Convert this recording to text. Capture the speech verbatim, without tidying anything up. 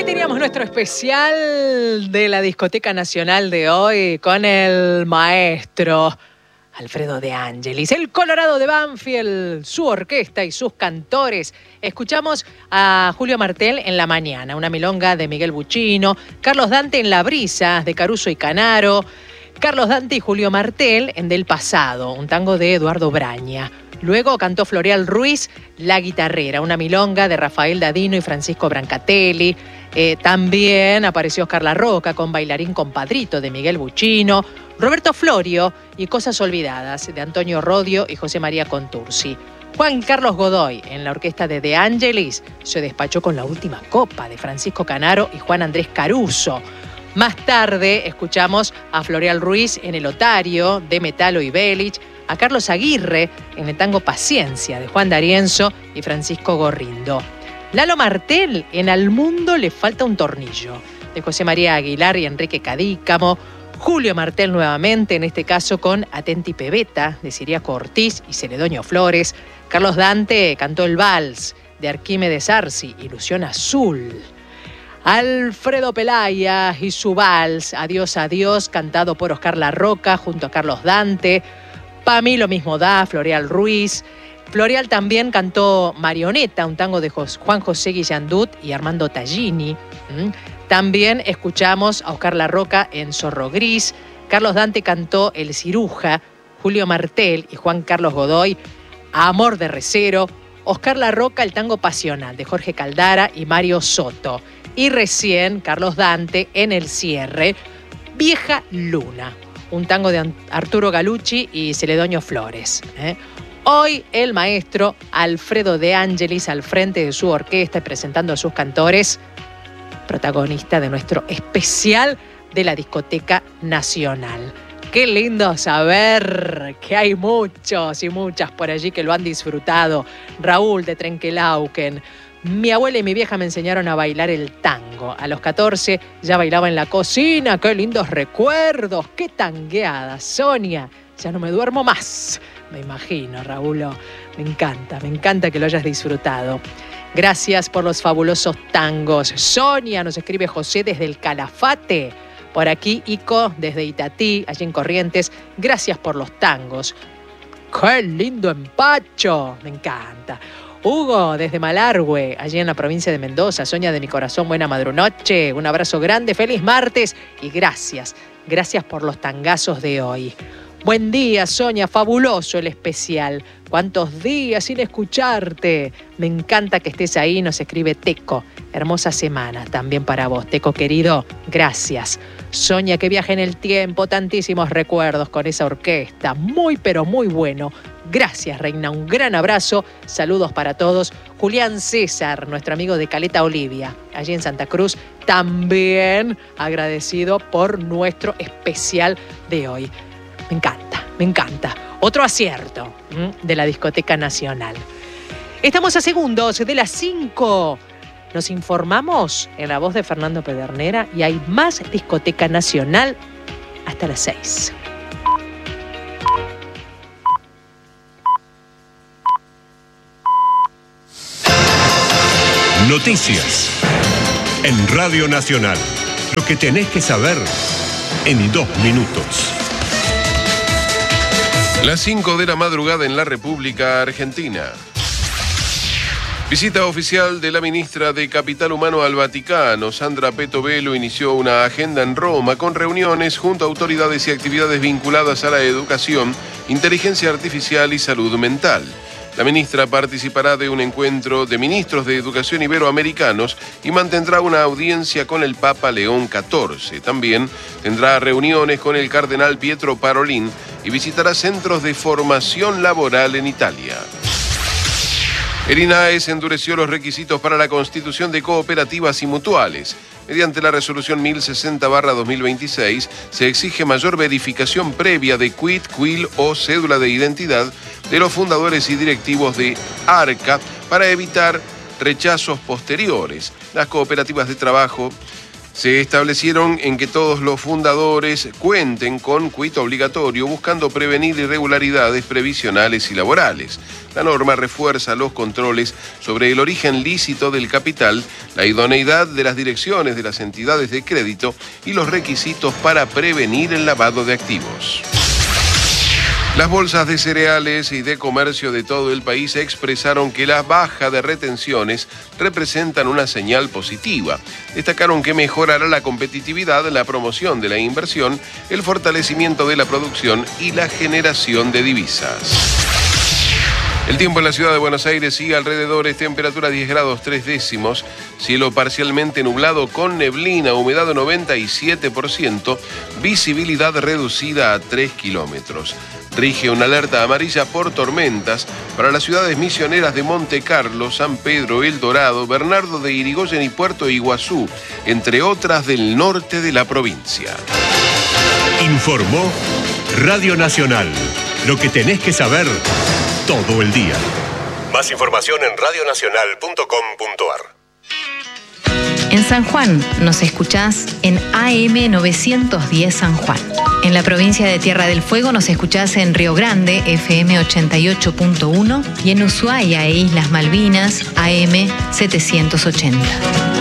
teníamos nuestro especial de la Discoteca Nacional de hoy con el maestro Alfredo De Angelis, el Colorado de Banfield, su orquesta y sus cantores. Escuchamos a Julio Martel en La Mañana, una milonga de Miguel Buccino, Carlos Dante en La Brisa de Caruso y Canaro, Carlos Dante y Julio Martel en Del Pasado, un tango de Eduardo Braña. Luego cantó Floreal Ruiz, La Guitarrera, una milonga de Rafael Dadino y Francisco Brancatelli. Eh, también apareció Oscar La Roca con Bailarín Compadrito de Miguel Buccino, Roberto Florio y Cosas Olvidadas de Antonio Rodio y José María Contursi. Juan Carlos Godoy en la orquesta de De Angelis se despachó con La Última Copa de Francisco Canaro y Juan Andrés Caruso. Más tarde escuchamos a Floreal Ruiz en El Otario de Metalo y Belich, a Carlos Aguirre en el tango Paciencia de Juan D'Arienzo y Francisco Gorrindo. Lalo Martel en Al Mundo le falta un tornillo de José María Aguilar y Enrique Cadícamo. Julio Martel nuevamente, en este caso con Atenti Pebeta de Ciriaco Ortiz y Celedonio Flores. Carlos Dante cantó el vals de Arquímedes Arci, Ilusión Azul. Alfredo Pelaya y su vals, Adiós, Adiós, cantado por Oscar La Roca junto a Carlos Dante. Pa' mí lo mismo da, Floreal Ruiz. Floreal también cantó Marioneta, un tango de Juan José Guillandut y Armando Tallini. También escuchamos a Oscar La Roca en Zorro Gris. Carlos Dante cantó El Ciruja. Julio Martel y Juan Carlos Godoy, Amor de Recero. Oscar La Roca, el tango Pasional de Jorge Caldara y Mario Soto. Y recién Carlos Dante en el cierre, Vieja Luna, un tango de Arturo Galucci y Celedonio Flores. ¿eh? Hoy el maestro Alfredo De Angelis al frente de su orquesta y presentando a sus cantores, protagonista de nuestro especial de la Discoteca Nacional. Qué lindo saber que hay muchos y muchas por allí que lo han disfrutado. Raúl de Trenquelauquen. Mi abuela y mi vieja me enseñaron a bailar el tango. A los catorce ya bailaba en la cocina. ¡Qué lindos recuerdos! ¡Qué tangueada! Sonia, ya no me duermo más. Me imagino, Raúl. Me encanta, me encanta que lo hayas disfrutado. Gracias por los fabulosos tangos. Sonia, nos escribe José desde el Calafate. Por aquí, Ico, desde Itatí, allí en Corrientes. Gracias por los tangos. ¡Qué lindo empacho! Me encanta. Hugo, desde Malargüe, allí en la provincia de Mendoza. Sonia de mi corazón, buena madrunoche. Un abrazo grande, feliz martes y gracias. Gracias por los tangazos de hoy. Buen día, Sonia, fabuloso el especial. ¿Cuántos días sin escucharte? Me encanta que estés ahí, nos escribe Teco. Hermosa semana también para vos, Teco querido. Gracias. Sonia, que viaje en el tiempo, tantísimos recuerdos con esa orquesta. Muy, pero muy bueno. Gracias, Reina. Un gran abrazo. Saludos para todos. Julián César, nuestro amigo de Caleta Olivia, allí en Santa Cruz, también agradecido por nuestro especial de hoy. Me encanta, me encanta. Otro acierto ¿m? de la Discoteca Nacional. Estamos a segundos de las cinco. Nos informamos en la voz de Fernando Pedernera y hay más Discoteca Nacional hasta las seis. Noticias en Radio Nacional. Lo que tenés que saber en dos minutos. Las cinco de la madrugada en la República Argentina. Visita oficial de la ministra de Capital Humano al Vaticano. Sandra Petovelo inició una agenda en Roma con reuniones junto a autoridades y actividades vinculadas a la educación, inteligencia artificial y salud mental. La ministra participará de un encuentro de ministros de educación iberoamericanos y mantendrá una audiencia con el Papa León catorce. También tendrá reuniones con el cardenal Pietro Parolin y visitará centros de formación laboral en Italia. El INAES endureció los requisitos para la constitución de cooperativas y mutuales. Mediante la resolución mil sesenta barra dos mil veintiséis, se exige mayor verificación previa de quit, quil o cédula de identidad de los fundadores y directivos de ARCA para evitar rechazos posteriores. Las cooperativas de trabajo Se establecieron en que todos los fundadores cuenten con quit obligatorio, buscando prevenir irregularidades previsionales y laborales. La norma refuerza los controles sobre el origen lícito del capital, la idoneidad de las direcciones de las entidades de crédito y los requisitos para prevenir el lavado de activos. Las bolsas de cereales y de comercio de todo el país expresaron que la baja de retenciones representan una señal positiva. Destacaron que mejorará la competitividad, la promoción de la inversión, el fortalecimiento de la producción y la generación de divisas. El tiempo en la ciudad de Buenos Aires sigue alrededores, temperatura diez grados tres décimos, cielo parcialmente nublado con neblina, humedad noventa y siete por ciento, visibilidad reducida a tres kilómetros. Rige una alerta amarilla por tormentas para las ciudades misioneras de Monte Carlo, San Pedro, El Dorado, Bernardo de Irigoyen y Puerto Iguazú, entre otras del norte de la provincia. Informó Radio Nacional. Lo que tenés que saber todo el día. Más información en radio nacional punto com punto a r. En San Juan nos escuchás en A M novecientos diez San Juan. En la provincia de Tierra del Fuego nos escuchás en Río Grande, F M ochenta y ocho punto uno, y en Ushuaia e Islas Malvinas, A M setecientos ochenta.